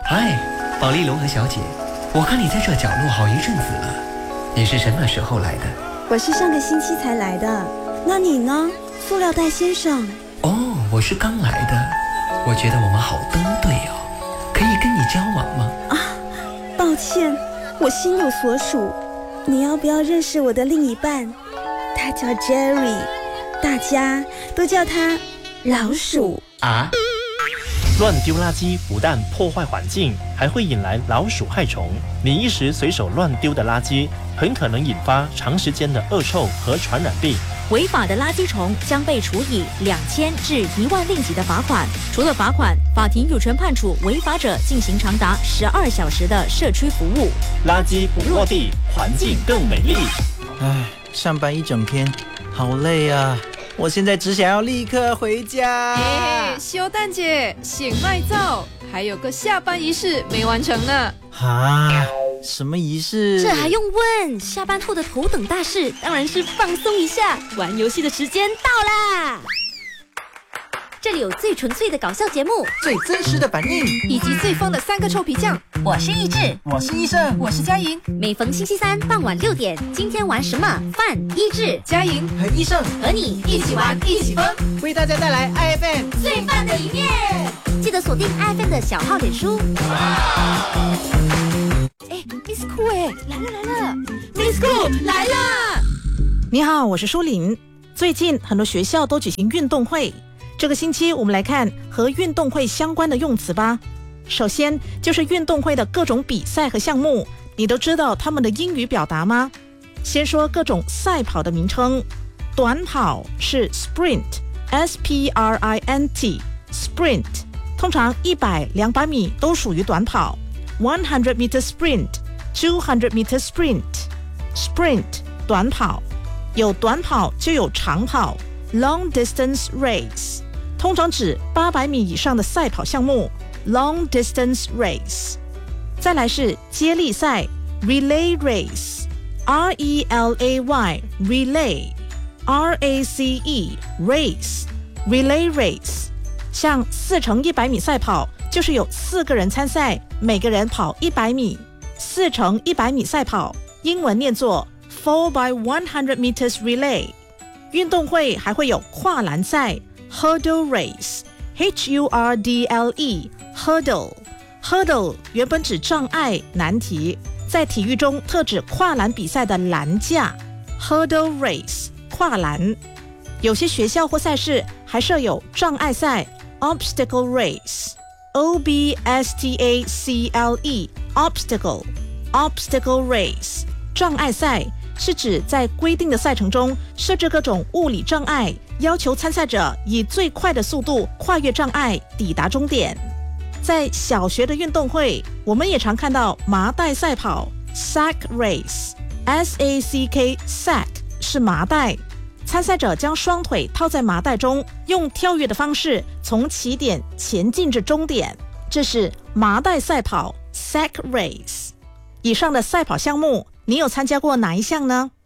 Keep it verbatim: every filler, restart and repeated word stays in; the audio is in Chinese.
嗨，保利龙和小姐，我看你在这角落好一阵子了，你是什么时候来的？ 我是上个星期才来的，那你呢，塑料袋先生？ 哦，我是刚来的，我觉得我们好登对哦，可以跟你交往吗？ 啊，抱歉，我心有所属，你要不要认识我的另一半？他叫 Jerry， 大家都叫他老鼠啊。 乱丢垃圾不但破坏环境，还会引来老鼠害虫。你一时随手乱丢的垃圾，很可能引发长时间的恶臭和传染病。 违法的垃圾虫将被处以两千至一万令吉的罚款。除了罚款，法庭有权判处违法者进行长达十二小时的社区服务。 垃圾不落地，环境更美丽。 唉，上班一整天，好累啊！我现在只想要立刻回家。 哎，修蛋姐，显卖照，还有个下班仪式没完成呢。 啊，什么仪式？ 这还用问？下班后的头等大事当然是放松一下，玩游戏的时间到啦！这里有最纯粹的搞笑节目， 最真实的反应， 以及最疯的三个臭皮匠。 我是益智， 我是医生， 我是佳莹。 每逢星期三傍晚六点，今天玩什么？范益智、 佳莹和医生和你一起玩，一起疯， 为大家带来 I F M 最棒的一面。记得锁定 I F M 的小号脸书。 哎 ，Miss Cool 哎，来了来了 ，Miss Cool 来了。 你好，我是舒琳。最近很多学校都举行运动会。这个星期我们来看和运动会相关的用词吧。首先就是运动会的各种比赛和项目，你都知道他们的英语表达吗？先说各种赛跑的名称。短跑是 sprint， S P R I N T， sprint， 通常一百、两百米都属于短跑。one hundred meter sprint， two hundred meter sprint， sprint 短跑，有短跑就有长跑 long distance race，通常指八百米以上的赛跑项目 long distance race。 再来是接力赛 relay race， R E L A Y relay R A C E race relay race。 像四乘一百米赛跑就是有四个人参赛，每个人跑一百米。四乘一百米赛跑英文念作 four by one hundred meters relay。 运动会还会有跨栏赛Hurdle race H U R D L E Hurdle Hurdle 原本指障碍难题，在体育中特指跨栏比赛的栏架 Hurdle race 跨栏。有些学校或赛事还设有障碍赛 Obstacle race O B S T A C L E Obstacle Obstacle race 障碍赛是指在规定的赛程中设置各种物理障碍，要求参赛者以最快的速度跨越障碍抵达终点。在小学的运动会，我们也常看到麻袋赛跑 Sack race S A C K Sack 是麻袋，参赛者将双腿套在麻袋中，用跳跃的方式从起点前进至终点，这是麻袋赛跑 Sack race。 以上的赛跑项目你有参加过哪一项呢？